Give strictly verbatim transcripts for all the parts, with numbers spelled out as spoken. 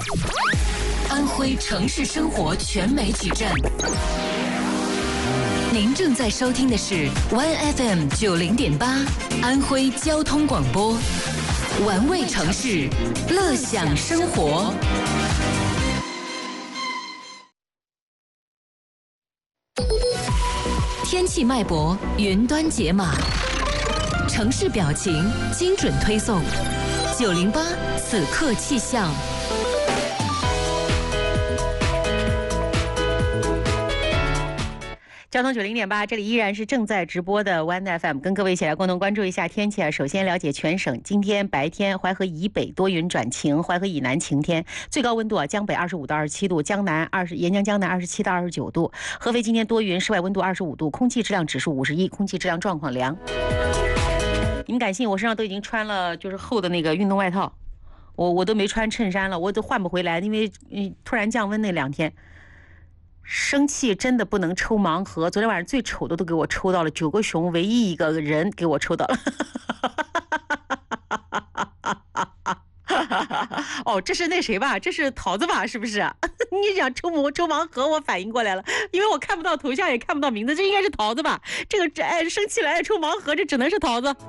安徽城市生活全媒体站。您正在收听的是 One F M 九零点八安徽交通广播，玩味城市，乐享生活。天气脉搏，云端解码，城市表情，精准推送。九零八此刻气象。交通九零点八，这里依然是正在直播的 One F M， 跟各位一起来共同关注一下天气啊。首先了解全省，今天白天淮河以北多云转晴，淮河以南晴天，最高温度啊江北二十五到二十七度，江南二十沿江江南二十七到二十九度。合肥今天多云，室外温度二十五度，空气质量指数五十一，空气质量状况良。你们敢信我身上都已经穿了就是厚的那个运动外套，我我都没穿衬衫了，我都换不回来，因为嗯突然降温那两天。生气真的不能抽盲盒，昨天晚上最丑的都给我抽到了，九个熊唯一一个人给我抽到了。哦，这是那谁吧？这是桃子吧？是不是？你想抽盲抽盲盒，我反应过来了，因为我看不到头像，也看不到名字，这应该是桃子吧？这个哎，生气来抽盲盒，这只能是桃子。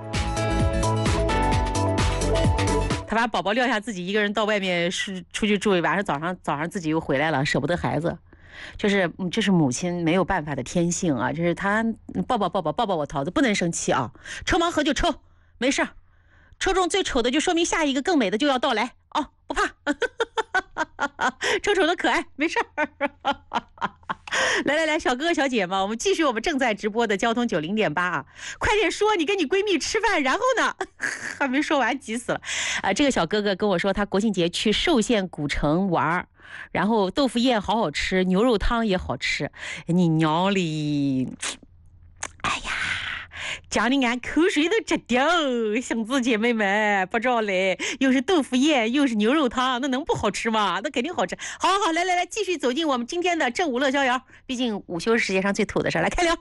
他把宝宝撂下，自己一个人到外面是出去住一晚上，早上早上自己又回来了，舍不得孩子。就是这是母亲没有办法的天性啊！就是他抱抱抱抱抱抱我桃子，不能生气啊！抽盲盒就抽，没事儿。抽中最丑的就说明下一个更美的就要到来哦，不怕。丑丑的可爱，没事儿。来来来，小哥哥小姐们，我们继续我们正在直播的交通九零点八啊！快点说，你跟你闺蜜吃饭，然后呢？还没说完，急死了。啊，这个小哥哥跟我说，他国庆节去寿县古城玩。然后豆腐宴好好吃，牛肉汤也好吃，你娘哩！哎呀，讲的俺口水都直掉，兄弟姐妹们，不知道嘞，又是豆腐宴，又是牛肉汤，那能不好吃吗？那肯定好吃。好好好，来来来，继续走进我们今天的正午乐逍遥，毕竟午休是世界上最土的事，来开聊。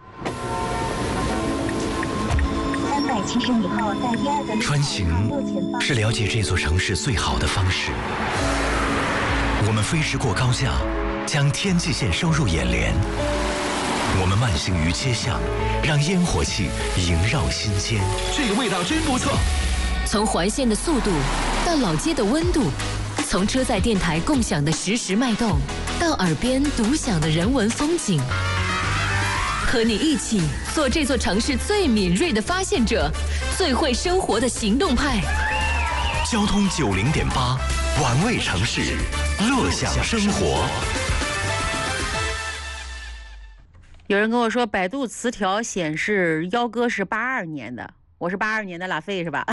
三百七十米后，在第二个穿行是了解这座城市最好的方式。我们飞驰过高架，将天际线收入眼帘；我们慢行于街巷，让烟火气萦绕心间。 这个味道真不错。 从环线的速度到老街的温度，从车载电台共享的实时脉动，到耳边独享的人文风景，和你一起做这座城市最敏锐的发现者，最会生活的行动派。 交通九零点八，玩味城市，乐享生活。 有人跟我说，百度词条显示幺哥是八二年的，我是八二年的拉菲是吧？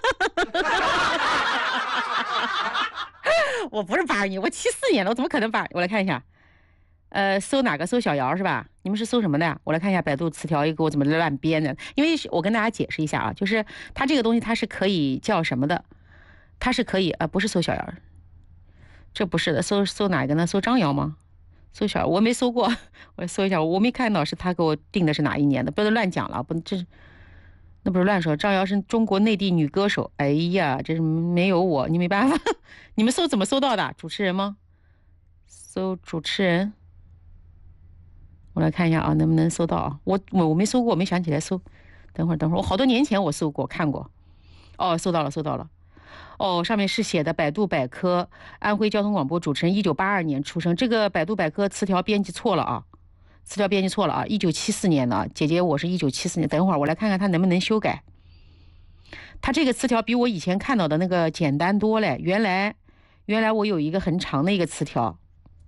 我不是八二年，我七四年的，我怎么可能八？我来看一下，呃，搜哪个？搜小姚是吧？你们是搜什么的呀？我来看一下百度词条，一个我怎么乱编的？因为我跟大家解释一下啊，就是它这个东西它是可以叫什么的？它是可以啊、呃，不是搜小姚，这不是的，搜搜哪个呢？搜张瑶吗？搜小姚我没搜过，我搜一下，我没看到是他给我定的是哪一年的，不要乱讲了，不这那不是乱说。张瑶是中国内地女歌手，哎呀，这是没有我，你没办法，你们搜怎么搜到的？主持人吗？搜主持人，我来看一下啊，能不能搜到啊？我我我没搜过，我没想起来搜，等会儿等会儿，我好多年前我搜过看过，哦，搜到了搜到了。哦，上面是写的百度百科，安徽交通广播主持人，一九八二年出生。这个百度百科词条编辑错了啊，词条编辑错了啊，一九七四年的姐姐，我是一九七四年。等会儿我来看看他能不能修改。他这个词条比我以前看到的那个简单多嘞。原来，原来我有一个很长的一个词条。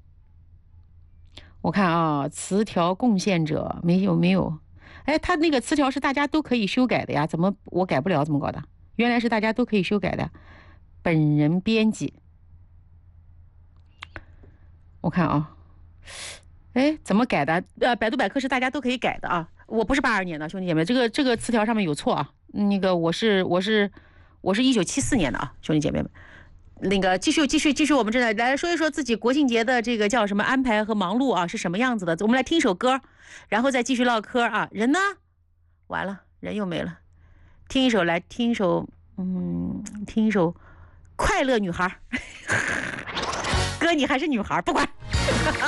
我看啊，词条贡献者没有没有，哎，他那个词条是大家都可以修改的呀，怎么我改不了？怎么搞的？原来是大家都可以修改的。本人编辑，我看啊，哎，怎么改的？呃，百度百科是大家都可以改的啊。我不是八二年的，兄弟姐妹，这个这个词条上面有错啊。那个我是我是我是一九七四年的啊，兄弟姐妹们。那个继续继续继续，我们这来来说一说自己国庆节的这个叫什么安排和忙碌啊是什么样子的。我们来听一首歌，然后再继续唠嗑啊。人呢？完了，人又没了。听一首，来听一首，嗯，听一首。快乐女孩。 哥你还是女孩，不管。